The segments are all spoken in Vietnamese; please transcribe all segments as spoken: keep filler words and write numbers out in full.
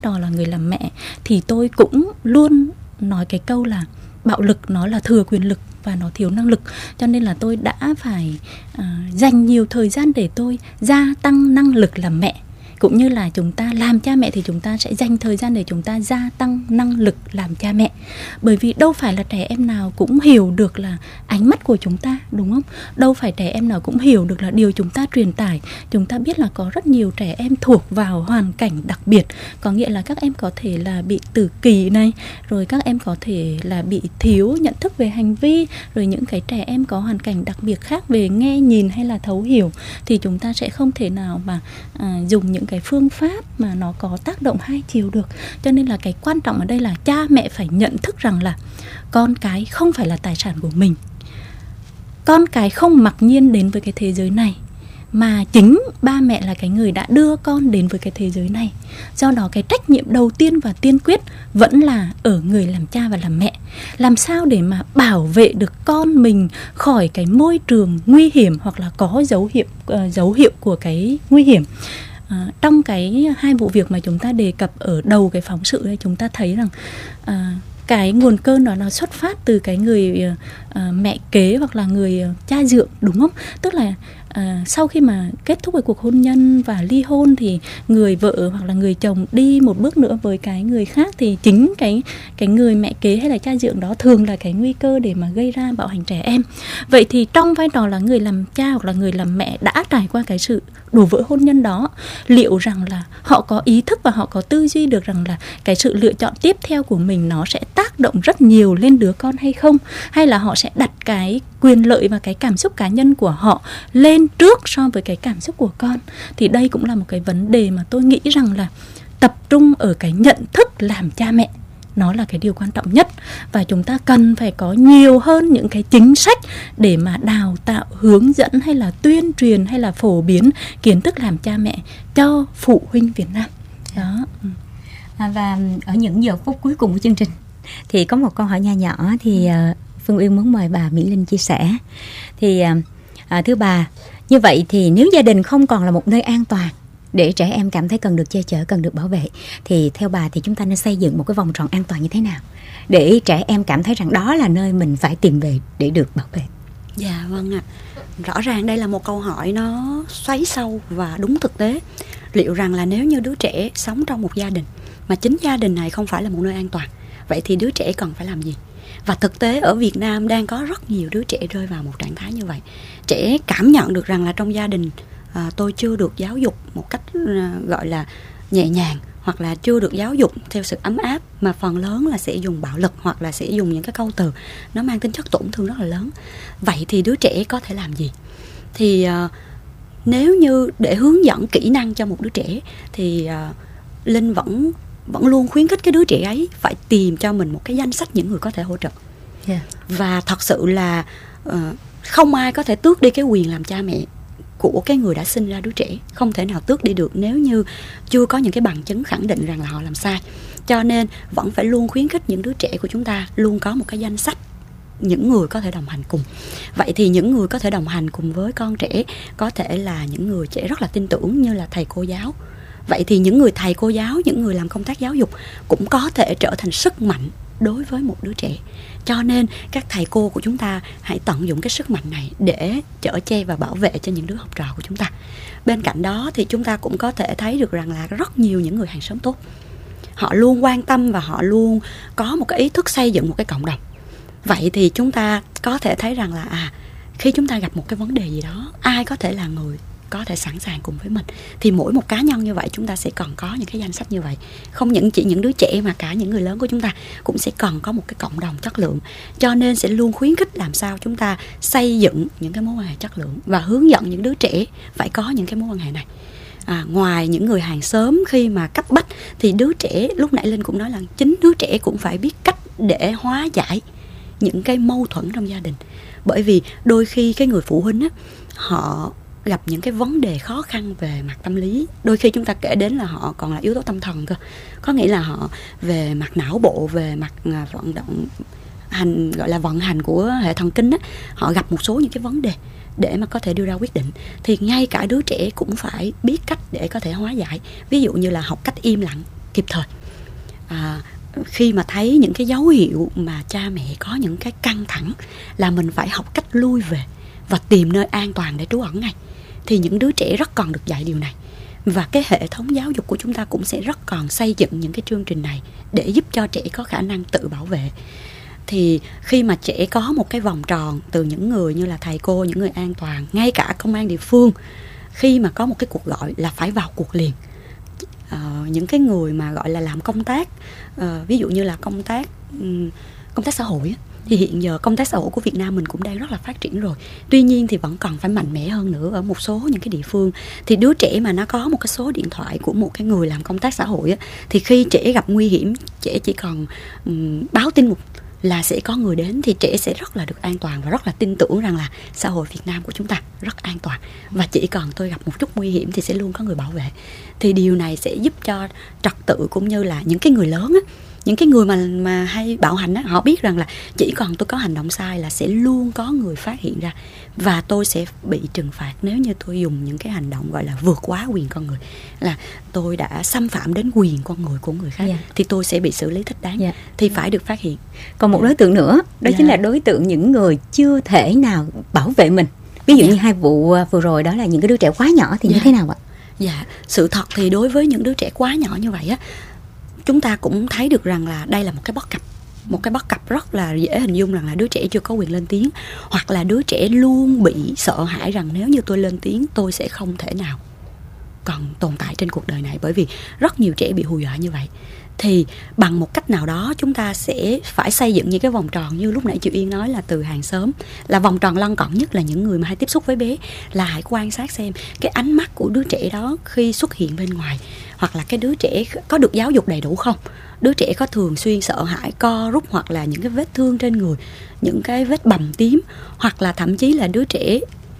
trò là người làm mẹ thì tôi cũng luôn nói cái câu là bạo lực nó là thừa quyền lực và nó thiếu năng lực, cho nên là tôi đã phải uh, dành nhiều thời gian để tôi gia tăng năng lực làm mẹ. Cũng như là chúng ta làm cha mẹ thì chúng ta sẽ dành thời gian để chúng ta gia tăng năng lực làm cha mẹ. Bởi vì đâu phải là trẻ em nào cũng hiểu được là ánh mắt của chúng ta, đúng không? Đâu phải trẻ em nào cũng hiểu được là điều chúng ta truyền tải. Chúng ta biết là có rất nhiều trẻ em thuộc vào hoàn cảnh đặc biệt. Có nghĩa là các em có thể là bị tự kỷ này, rồi các em có thể là bị thiếu nhận thức về hành vi, rồi những cái trẻ em có hoàn cảnh đặc biệt khác về nghe, nhìn hay là thấu hiểu. Thì chúng ta sẽ không thể nào mà à, dùng những cái phương pháp mà nó có tác động hai chiều được. Cho nên là cái quan trọng ở đây là cha mẹ phải nhận thức rằng là con cái không phải là tài sản của mình. Con cái không mặc nhiên đến với cái thế giới này, mà chính ba mẹ là cái người đã đưa con đến với cái thế giới này. Do đó cái trách nhiệm đầu tiên và tiên quyết vẫn là ở người làm cha và làm mẹ. Làm sao để mà bảo vệ được con mình khỏi cái môi trường nguy hiểm hoặc là có dấu hiệu, uh, dấu hiệu của cái nguy hiểm. À, trong cái hai vụ việc mà chúng ta đề cập ở đầu cái phóng sự này, chúng ta thấy rằng à, cái nguồn cơn đó nó xuất phát từ cái người à, mẹ kế hoặc là người cha dượng, đúng không? Tức là à, sau khi mà kết thúc cái cuộc hôn nhân và ly hôn thì người vợ hoặc là người chồng đi một bước nữa với cái người khác, thì chính cái, cái người mẹ kế hay là cha dượng đó thường là cái nguy cơ để mà gây ra bạo hành trẻ em. Vậy thì trong vai trò là người làm cha hoặc là người làm mẹ đã trải qua cái sự đổ vỡ hôn nhân đó, liệu rằng là họ có ý thức và họ có tư duy được rằng là cái sự lựa chọn tiếp theo của mình nó sẽ tác động rất nhiều lên đứa con hay không? Hay là họ sẽ đặt cái quyền lợi và cái cảm xúc cá nhân của họ lên trước so với cái cảm xúc của con? Thì đây cũng là một cái vấn đề mà tôi nghĩ rằng là tập trung ở cái nhận thức làm cha mẹ, nó là cái điều quan trọng nhất. Và chúng ta cần phải có nhiều hơn những cái chính sách để mà đào tạo, hướng dẫn hay là tuyên truyền hay là phổ biến kiến thức làm cha mẹ cho phụ huynh Việt Nam. Đó. À, và ở những giờ phút cuối cùng của chương trình thì có một câu hỏi nho nhỏ thì uh, Phương Uyên muốn mời bà Mỹ Linh chia sẻ. Thì uh, thưa bà, như vậy thì nếu gia đình không còn là một nơi an toàn để trẻ em cảm thấy cần được che chở, cần được bảo vệ, thì theo bà thì chúng ta nên xây dựng một cái vòng tròn an toàn như thế nào để trẻ em cảm thấy rằng đó là nơi mình phải tìm về để được bảo vệ? Dạ vâng ạ. Rõ ràng đây là một câu hỏi nó xoáy sâu và đúng thực tế. Liệu rằng là nếu như đứa trẻ sống trong một gia đình mà chính gia đình này không phải là một nơi an toàn, vậy thì đứa trẻ cần phải làm gì? Và thực tế ở Việt Nam đang có rất nhiều đứa trẻ rơi vào một trạng thái như vậy. Trẻ cảm nhận được rằng là trong gia đình à, tôi chưa được giáo dục một cách à, gọi là nhẹ nhàng, hoặc là chưa được giáo dục theo sự ấm áp, mà phần lớn là sẽ dùng bạo lực hoặc là sẽ dùng những cái câu từ nó mang tính chất tổn thương rất là lớn. Vậy thì đứa trẻ có thể làm gì? Thì à, nếu như để hướng dẫn kỹ năng cho một đứa trẻ thì à, Linh vẫn vẫn luôn khuyến khích cái đứa trẻ ấy phải tìm cho mình một cái danh sách những người có thể hỗ trợ. Yeah. Và thật sự là uh, không ai có thể tước đi cái quyền làm cha mẹ của cái người đã sinh ra đứa trẻ. Không thể nào tước đi được nếu như chưa có những cái bằng chứng khẳng định rằng là họ làm sai. Cho nên vẫn phải luôn khuyến khích những đứa trẻ của chúng ta luôn có một cái danh sách những người có thể đồng hành cùng. Vậy thì những người có thể đồng hành cùng với con trẻ có thể là những người trẻ rất là tin tưởng như là thầy cô giáo. Vậy thì những người thầy cô giáo, những người làm công tác giáo dục cũng có thể trở thành sức mạnh đối với một đứa trẻ. Cho nên các thầy cô của chúng ta hãy tận dụng cái sức mạnh này để chở che và bảo vệ cho những đứa học trò của chúng ta. Bên cạnh đó thì chúng ta cũng có thể thấy được rằng là rất nhiều những người hàng xóm tốt, họ luôn quan tâm và họ luôn có một cái ý thức xây dựng một cái cộng đồng. Vậy thì chúng ta có thể thấy rằng là à, khi chúng ta gặp một cái vấn đề gì đó, ai có thể là người có thể sẵn sàng cùng với mình. Thì mỗi một cá nhân như vậy chúng ta sẽ cần có những cái danh sách như vậy. Không những chỉ những đứa trẻ mà cả những người lớn của chúng ta cũng sẽ cần có một cái cộng đồng chất lượng. Cho nên sẽ luôn khuyến khích làm sao chúng ta xây dựng những cái mối quan hệ chất lượng và hướng dẫn những đứa trẻ phải có những cái mối quan hệ này. À, ngoài những người hàng xóm khi mà cấp bách thì đứa trẻ, lúc nãy Linh cũng nói là chính đứa trẻ cũng phải biết cách để hóa giải những cái mâu thuẫn trong gia đình. Bởi vì đôi khi cái người phụ huynh á, họ gặp những cái vấn đề khó khăn về mặt tâm lý. Đôi khi chúng ta kể đến là họ còn là yếu tố tâm thần cơ. Có nghĩa là họ về mặt não bộ, về mặt vận động hành, gọi là vận hành của hệ thần kinh á, họ gặp một số những cái vấn đề để mà có thể đưa ra quyết định. Thì ngay cả đứa trẻ cũng phải biết cách để có thể hóa giải. Ví dụ như là học cách im lặng kịp thời. À, khi mà thấy những cái dấu hiệu mà cha mẹ có những cái căng thẳng là mình phải học cách lui về và tìm nơi an toàn để trú ẩn ngay, thì những đứa trẻ rất cần được dạy điều này. Và cái hệ thống giáo dục của chúng ta cũng sẽ rất cần xây dựng những cái chương trình này để giúp cho trẻ có khả năng tự bảo vệ. Thì khi mà trẻ có một cái vòng tròn từ những người như là thầy cô, những người an toàn, ngay cả công an địa phương, khi mà có một cái cuộc gọi là phải vào cuộc liền. Uh, những cái người mà gọi là làm công tác, uh, ví dụ như là công tác um, công tác xã hội, thì hiện giờ công tác xã hội của Việt Nam mình cũng đang rất là phát triển rồi. Tuy nhiên thì vẫn còn phải mạnh mẽ hơn nữa ở một số những cái địa phương. Thì đứa trẻ mà nó có một cái số điện thoại của một cái người làm công tác xã hội á, thì khi trẻ gặp nguy hiểm, trẻ chỉ cần um, báo tin một là sẽ có người đến, thì trẻ sẽ rất là được an toàn và rất là tin tưởng rằng là xã hội Việt Nam của chúng ta rất an toàn, và chỉ cần tôi gặp một chút nguy hiểm thì sẽ luôn có người bảo vệ. Thì điều này sẽ giúp cho trật tự, cũng như là những cái người lớn á, những cái người mà mà hay bạo hành á, họ biết rằng là chỉ cần tôi có hành động sai là sẽ luôn có người phát hiện ra, và tôi sẽ bị trừng phạt nếu như tôi dùng những cái hành động gọi là vượt quá quyền con người, là tôi đã xâm phạm đến quyền con người của người khác, yeah. thì tôi sẽ bị xử lý thích đáng, yeah. thì phải được phát hiện. Còn một yeah. đối tượng nữa, đó yeah. chính là đối tượng những người chưa thể nào bảo vệ mình. Ví dụ yeah. như hai vụ vừa rồi đó là những cái đứa trẻ quá nhỏ thì yeah. như thế nào ạ? Dạ, sự thật thì đối với những đứa trẻ quá nhỏ như vậy á, chúng ta cũng thấy được rằng là đây là một cái bất cập. Một cái bất cập rất là dễ hình dung rằng là đứa trẻ chưa có quyền lên tiếng, hoặc là đứa trẻ luôn bị sợ hãi rằng nếu như tôi lên tiếng tôi sẽ không thể nào còn tồn tại trên cuộc đời này, bởi vì rất nhiều trẻ bị hù dọa như vậy. Thì bằng một cách nào đó chúng ta sẽ phải xây dựng những cái vòng tròn như lúc nãy chị Uyên nói, là từ hàng xóm, là vòng tròn lân cận nhất là những người mà hay tiếp xúc với bé, là hãy quan sát xem cái ánh mắt của đứa trẻ đó khi xuất hiện bên ngoài, hoặc là cái đứa trẻ có được giáo dục đầy đủ không, đứa trẻ có thường xuyên sợ hãi, co rút, hoặc là những cái vết thương trên người, những cái vết bầm tím, hoặc là thậm chí là đứa trẻ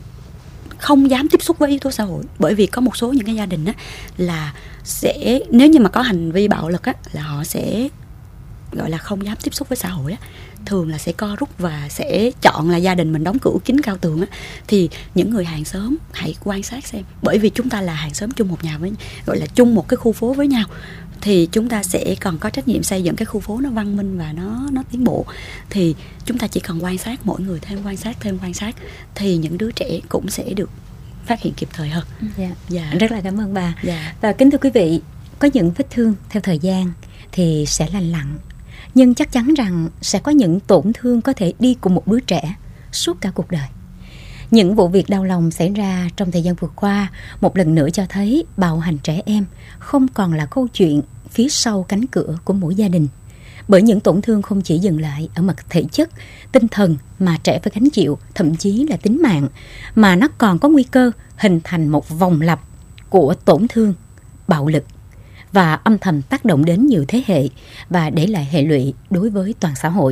không dám tiếp xúc với yếu tố xã hội. Bởi vì có một số những cái gia đình á, là sẽ nếu như mà có hành vi bạo lực á, là họ sẽ gọi là không dám tiếp xúc với xã hội á, thường là sẽ co rút và sẽ chọn là gia đình mình đóng cửa kín cao tường á. Thì những người hàng xóm hãy quan sát xem, bởi vì chúng ta là hàng xóm chung một nhà với, gọi là chung một cái khu phố với nhau, thì chúng ta sẽ còn có trách nhiệm xây dựng cái khu phố nó văn minh và nó nó tiến bộ. Thì chúng ta chỉ cần quan sát, mỗi người thêm quan sát thêm quan sát, thì những đứa trẻ cũng sẽ được phát hiện kịp thời hơn. Dạ, dạ. Rất là cảm ơn bà. Dạ. Và kính thưa quý vị, có những vết thương theo thời gian thì sẽ lành lặn, nhưng chắc chắn rằng sẽ có những tổn thương có thể đi cùng một đứa trẻ suốt cả cuộc đời. Những vụ việc đau lòng xảy ra trong thời gian vừa qua một lần nữa cho thấy bạo hành trẻ em không còn là câu chuyện phía sau cánh cửa của mỗi gia đình. Bởi những tổn thương không chỉ dừng lại ở mặt thể chất, tinh thần mà trẻ phải gánh chịu, thậm chí là tính mạng, mà nó còn có nguy cơ hình thành một vòng lặp của tổn thương, bạo lực và âm thầm tác động đến nhiều thế hệ và để lại hệ lụy đối với toàn xã hội.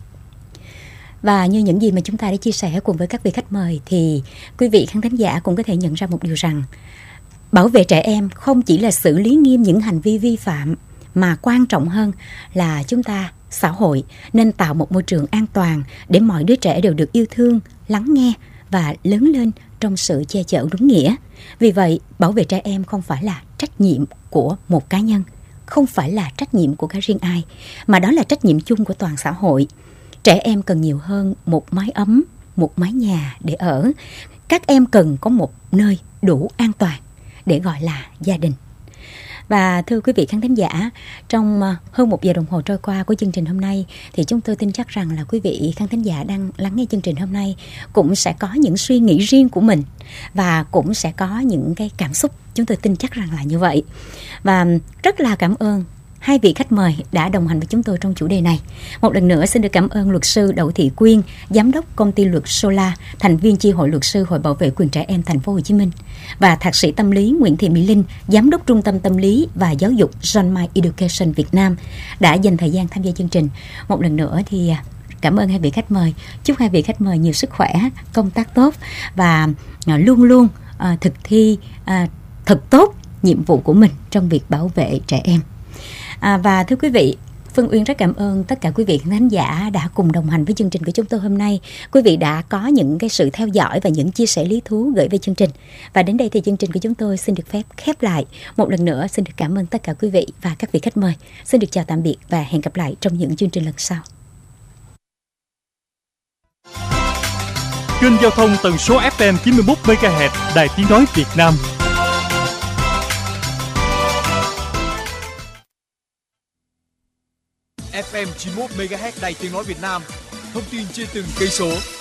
Và như những gì mà chúng ta đã chia sẻ cùng với các vị khách mời, thì quý vị khán thính giả cũng có thể nhận ra một điều rằng bảo vệ trẻ em không chỉ là xử lý nghiêm những hành vi vi phạm, mà quan trọng hơn là chúng ta, xã hội, nên tạo một môi trường an toàn để mọi đứa trẻ đều được yêu thương, lắng nghe và lớn lên trong sự che chở đúng nghĩa. Vì vậy, bảo vệ trẻ em không phải là trách nhiệm của một cá nhân, không phải là trách nhiệm của cá riêng ai, mà đó là trách nhiệm chung của toàn xã hội. Trẻ em cần nhiều hơn một mái ấm, một mái nhà để ở. Các em cần có một nơi đủ an toàn để gọi là gia đình. Và thưa quý vị khán thính giả, trong hơn một giờ đồng hồ trôi qua của chương trình hôm nay, thì chúng tôi tin chắc rằng là quý vị khán thính giả đang lắng nghe chương trình hôm nay cũng sẽ có những suy nghĩ riêng của mình, và cũng sẽ có những cái cảm xúc, chúng tôi tin chắc rằng là như vậy. Và rất là cảm ơn hai vị khách mời đã đồng hành với chúng tôi trong chủ đề này. Một lần nữa xin được cảm ơn luật sư Đậu Thị Quyên, giám đốc công ty luật Sola, thành viên chi hội luật sư Hội Bảo vệ quyền trẻ em Thành phố Hồ Chí Minh, và thạc sĩ tâm lý Nguyễn Thị Mỹ Linh, giám đốc Trung tâm Tâm lý và Giáo dục John May Education Việt Nam đã dành thời gian tham gia chương trình. Một lần nữa thì cảm ơn hai vị khách mời. Chúc hai vị khách mời nhiều sức khỏe, công tác tốt và luôn luôn uh, thực thi uh, thật tốt nhiệm vụ của mình trong việc bảo vệ trẻ em. À, và thưa quý vị, Phương Uyên rất cảm ơn tất cả quý vị khán giả đã cùng đồng hành với chương trình của chúng tôi hôm nay. Quý vị đã có những cái sự theo dõi và những chia sẻ lý thú gửi về chương trình. Và đến đây thì chương trình của chúng tôi xin được phép khép lại. Một lần nữa xin được cảm ơn tất cả quý vị và các vị khách mời. Xin được chào tạm biệt và hẹn gặp lại trong những chương trình lần sau. Kênh giao thông tần số ép em chín mươi mốt mê ga héc Đài Tiếng nói Việt Nam. ép em chín mươi mốt mê ga héc Đài Tiếng nói Việt Nam. Thông tin trên từng cây số.